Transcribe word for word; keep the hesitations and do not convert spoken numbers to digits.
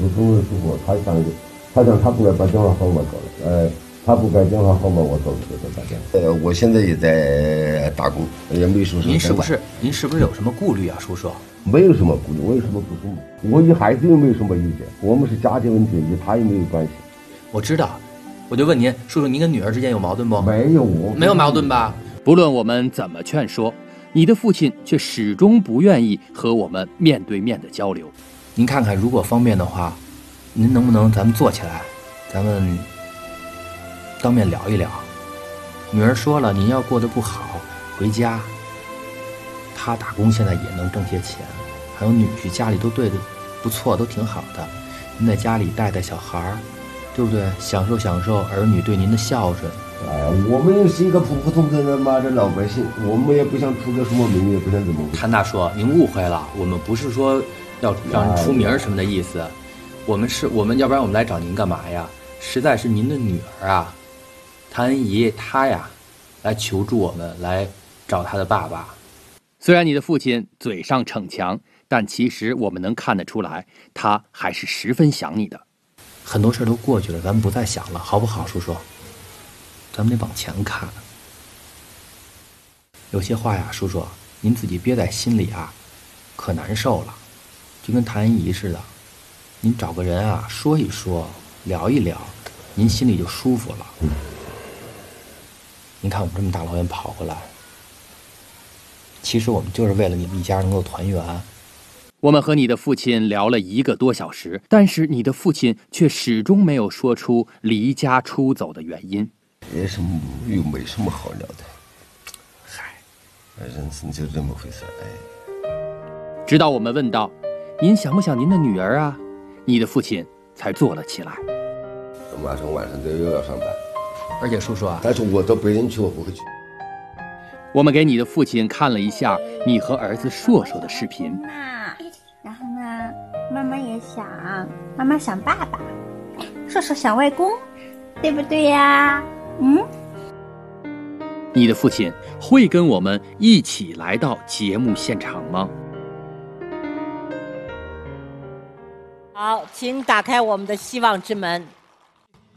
沟通的时候，他想，他想他不该把电话号码搞了，呃，他不该电话号码我早就给他打电话。呃，我现在也在打工，也没说什么。 您是不是您是不是有什么顾虑啊，叔叔？ 没有什么顾虑，我有什么不顾虑？我与孩子又没有什么意见，我们是家庭问题，与他也没有关系。 我知道，我就问您，叔叔，您跟女儿之间有矛盾不？ 没有， 没有矛盾吧？ 不论我们怎么劝说，你的父亲却始终不愿意和我们面对面的交流。 您看看，如果方便的话，您能不能咱们坐起来，咱们当面聊一聊？女儿说了，您要过得不好，回家。他打工现在也能挣些钱，还有女婿家里都对的不错，都挺好的。您在家里带带小孩儿，对不对？享受享受儿女对您的孝顺。 哎呀，我们也是一个普普通通的嘛，这老百姓，我们也不想出个什么名，也不想怎么。 谭大叔，您误会了，我们不是说要让人出名什么的意思，我们是我们要不然我们来找您干嘛呀？实在是您的女儿啊，谭恩怡她呀，来求助我们，来找她的爸爸。 虽然你的父亲嘴上逞强，但其实我们能看得出来，他还是十分想你的。 很多事都过去了，咱们不再想了，好不好，叔叔？咱们得往前看。有些话呀，叔叔，您自己憋在心里啊，可难受了，就跟谭恩怡似的。您找个人啊，说一说，聊一聊，您心里就舒服了。嗯、您看我们这么大老远跑过来。其实我们就是为了你们一家能够团圆。 我们和你的父亲聊了一个多小时，但是你的父亲却始终没有说出离家出走的原因。 也什么又没什么好聊的，嗨，人生就这么回事。哎， 直到我们问到：“您想不想您的女儿啊？”你的父亲才坐了起来。 马上晚上都又要上班， 而且叔叔啊， 但是我到北京去，我不会去。 我们给你的父亲看了一下你和儿子硕硕的视频。 妈，然后呢，妈妈也想，妈妈想爸爸，硕硕想外公，对不对呀？嗯。 你的父亲会跟我们一起来到节目现场吗？ 好，请打开我们的希望之门。